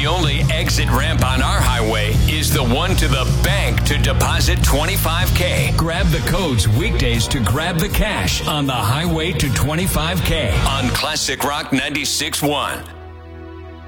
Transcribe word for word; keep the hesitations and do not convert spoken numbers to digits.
The only exit ramp on our highway is the one to the bank to deposit twenty-five K. Grab the codes weekdays to grab the cash on the highway to twenty-five K on Classic Rock ninety-six point one.